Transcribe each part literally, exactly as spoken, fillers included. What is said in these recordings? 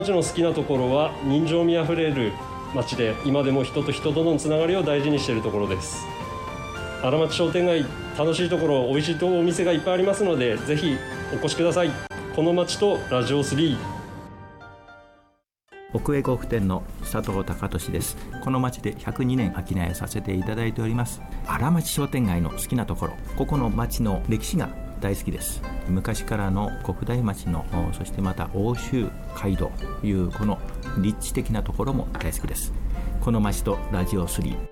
私の好きなところは人情味あふれる街で、今でも人と人とのつながりを大事にしているところです。荒町商店街、楽しいところ、美味しいお店がいっぱいありますので、ぜひお越しください。この街とラジオスリー。 奥江呉服店の佐藤孝俊です。この町でひゃくにねん商いさせていただいております。荒町商店街の好きなところ、ここの町の歴史が大好きです。昔からの国大町の、そしてまた奥州街道というこの立地的なところも大好きです。この町とラジオスリー。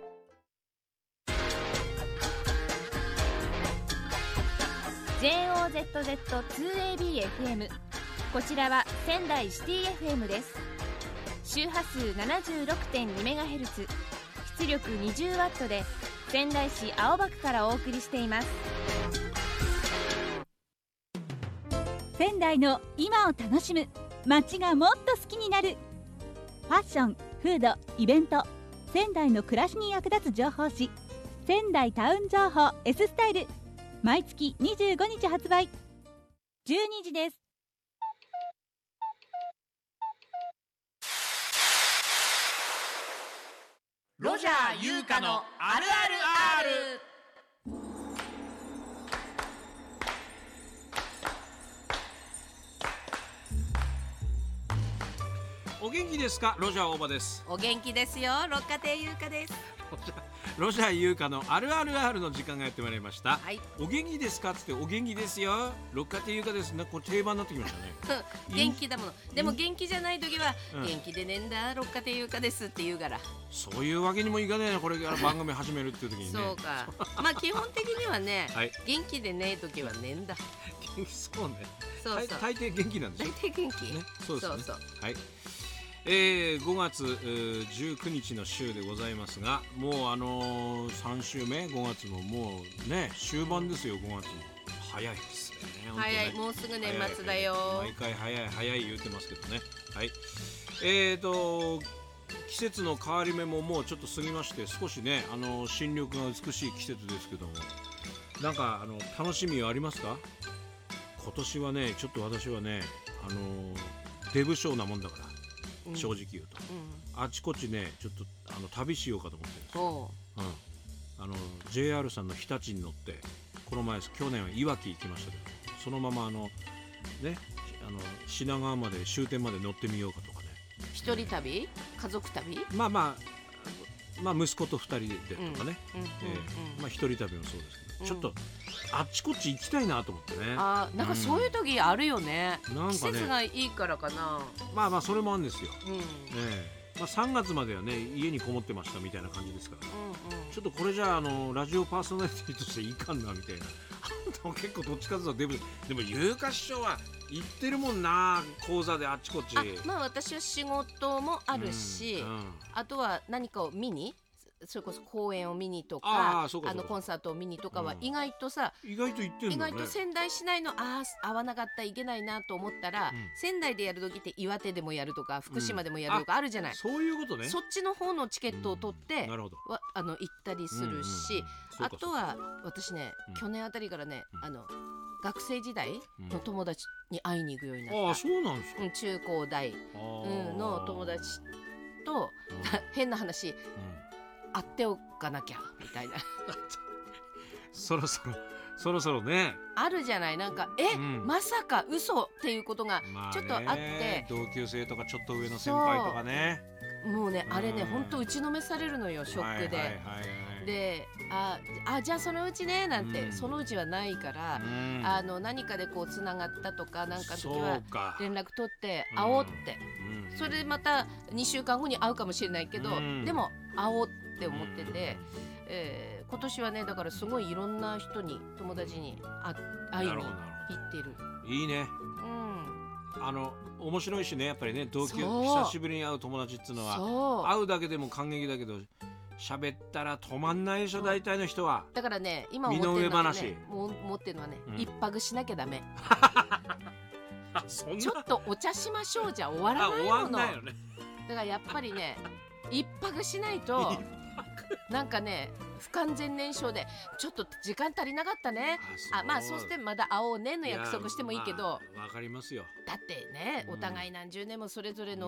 ジェイオーゼットゼットツーエービーエフエム、 こちらは仙台シティ エフエム です。周波数 ななじゅうろくてんにメガヘルツ、 出力 にじゅうワット で仙台市青葉区からお送りしています。 仙台の今を楽しむ、街がもっと好きになる。ファッション、フード、イベント、仙台の暮らしに役立つ情報誌、仙台タウン情報 S スタイル、毎月にじゅうごにち発売。じゅうにじです。 ロジャー優香のあるある R。お元気ですか？ロジャー大場です。 お元気ですよ。六花亭優香です。 ロジャー優香のあるある R の時間がやってまいりました、 はい、 お元気ですかって言って、お元気ですよ、六花亭優香ですね。これ定番になってきましたね元気だもの。でも元気じゃない時は、うん、元気でねんだ六花亭優香ですって言うから。 そういうわけにもいかねえな、これから番組始めるっていう時にねそうかまあ基本的にはね、はい、元気でねえ時はねんだそうね。 そうそう、 大抵元気なんでしょ。 大抵元気、 ね、そうですね。 そうそう、 はい。えー、ごがつじゅうくにちの週でございますが、もうあのー、さんしゅうめ、ごがつももうね終盤ですよ。ごがつも早いですね。 早い、もうすぐ年末だよ。 毎回早い早い言うてますけどね。はい。えーと季節の変わり目ももうちょっと過ぎまして、少しね、あのー、新緑が美しい季節ですけども、なんかあの楽しみはありますか？今年はね、ちょっと私はね、あのー、出不精なもんだから、うん、正直言うと、うん、あちこちね、ちょっとあの旅しようかと思ってるんですよ。うん、あの ジェイアール さんの日立に乗って、この前去年はいわき行きましたけど、そのままあのね、あの品川まで終点まで乗ってみようかとかね。 一人旅？家族旅？ まあまあまあ息子と二人でとかね、まあ一人旅もそうですけど、うん、ちょっとあっちこっち行きたいなと思ってね。 あ、なんかそういう時あるよね、うん、なんかね、季節がいいからかな。 まあまあそれもあるんですよ、うん、ね。まあ、さんがつまではね家にこもってましたみたいな感じですから、うんうん、ちょっとこれじゃあ、あのラジオパーソナリティとしていかんなみたいな結構どっちかというとでもでも優香師匠は行ってるもんな、講座であっちこっち。 あ、まあ私は仕事もあるし、うんうん、あとは何かを見に、それこそ公演を見にとか、ああのコンサートを見にとかは意外とさ、 うん、意外と行ってんのね。 意外と仙台市内のああ合わなかったいけないなと思ったら、うん、仙台でやる時って岩手でもやるとか福島でもやるとかあるじゃない、うん、 そういうことね。 そっちの方のチケットを取って、うん、 なるほど、 わあの行ったりするし、うんうん、あとは私ね、うん、去年あたりからね、うん、あの学生時代の友達に会いに行くようになった、うん、 ああそうなんですか、 うん、中高大、うん、の友達と、うん、変な話、うん、会っておかなきゃみたいなそろそろそろそろねあるじゃない、なんかえ、うん、まさか嘘っていうことがちょっとあって、まあね、 同級生とかちょっと上の先輩とかね、 もうね、うん、あれね本当打ちのめされるのよ、ショックで、はいはいはいはい、で、ああじゃあそのうちねなんて、うん、そのうちはないから、うん、あの何かでこうつながったとかなんかの時は連絡取って会おうって、うん、それでまたにしゅうかんごに会うかもしれないけど、うん、でも会おうって思ってて、うん、えー、今年はねだからすごいいろんな人に友達に会いに行ってる。 いいね、うん、あの面白いしね、やっぱりね、同級久しぶりに会う友達っていうのは会うだけでも感激だけど、喋ったら止まんないでしょ、大体の人は。だからね、今思ってるのはね、思ってるのはね、うん、一泊しなきゃダメちょっとお茶しましょうじゃ終わらないもの。終わんないよね。だからやっぱりね一泊しないとなんかね不完全燃焼でちょっと時間足りなかったね。あまあそうしてまだ会おうねの約束してもいいけど、 わ、まあ、かりますよ。 だってね、お互い何十年もそれぞれの